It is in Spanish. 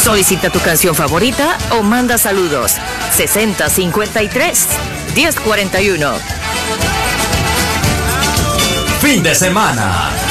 Solicita tu canción favorita o manda saludos. 6053-1041. Fin de semana.